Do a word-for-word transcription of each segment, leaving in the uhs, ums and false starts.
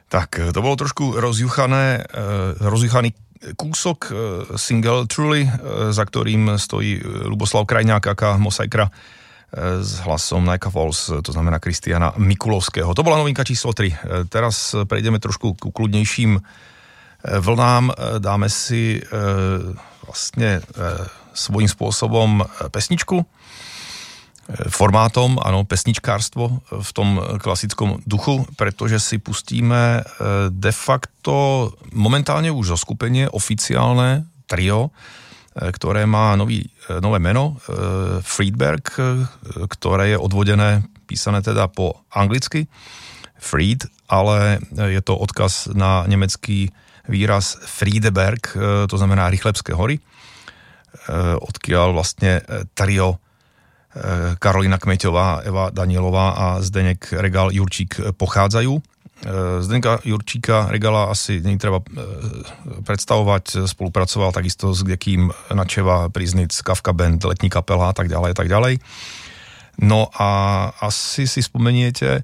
Tak, to bolo trošku rozjuchané, rozjuchaný kúsok single Truly, za ktorým stojí Ľuboslav Krajňák aka Mosaikra s hlasom Nike Falls, to znamená Kristiana Mikulovského. To bola novinka číslo tri. Teraz prejdeme trošku ku kľudnejším vlnám. Dáme si vlastne svojím spôsobom pesničku, formátom, áno, pesničkárstvo v tom klasickom duchu, pretože si pustíme de facto momentálne už zoskupenie, oficiálne trio, ktoré má nový, nové meno, Friedberg, ktoré je odvodené, písané teda po anglicky, Fried, ale je to odkaz na nemecký výraz Friedeberg, to znamená Rychlebské hory, odkiaľ vlastne trio Karolina Kmeťová, Eva Danielová a Zdeněk Regal Jurčík pochádzajú. Zdenka Jurčíka Regala asi nie treba predstavovať, spolupracoval takisto s kdekým Načeva, Priznic, Kafka Band, Letní kapela a tak ďalej, tak ďalej. No a asi si spomeniete,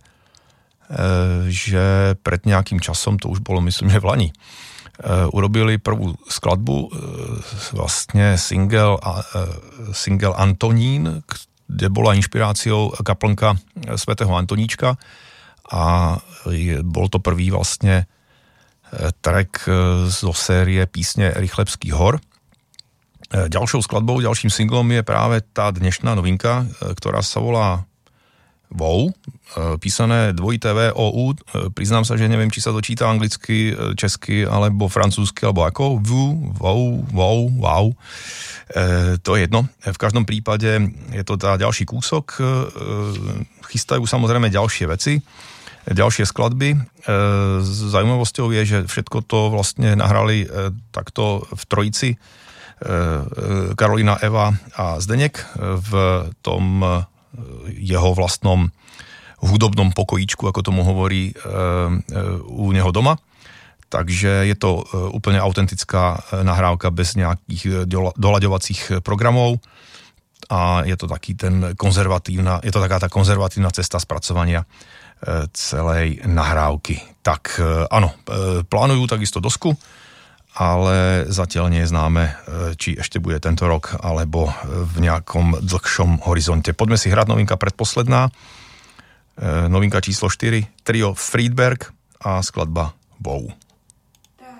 že pred nejakým časom, to už bolo myslím, že v Lani, urobili prvú skladbu, vlastne single, single Antonín, kde bola inšpiráciou kaplnka svätého Antoníčka a bol to prvý vlastne track zo série písne Rychlebských hor. Ďalšou skladbou, ďalším singlom je práve tá dnešná novinka, ktorá sa volá Wow, písané dvojité V O U. Priznám sa, že neviem, či sa to číta anglicky, česky, alebo francúzsky, alebo ako. Wow, wow, wow, wow. E, to je jedno. V každom prípade je to tá ďalší kúsok. E, chystajú samozrejme ďalšie veci, ďalšie skladby. E, zaujímavosťou je, že všetko to vlastne nahrali e, takto v trojici. E, Karolina, Eva a Zdeněk v tom jeho vlastnom hudobnom pokojíčku, ako tomu hovorí, u neho doma. Takže je to úplne autentická nahrávka bez nejakých doľaďovacích programov a je to taký ten konzervatívna, je to taká tá konzervatívna cesta spracovania celej nahrávky. Tak áno, plánujú takisto dosku, ale zatiaľ nie je známe, či ešte bude tento rok, alebo v nejakom dlhšom horizonte. Poďme si hrať novinka predposledná. Novinka číslo štyri, trio Friedberg a skladba Wow.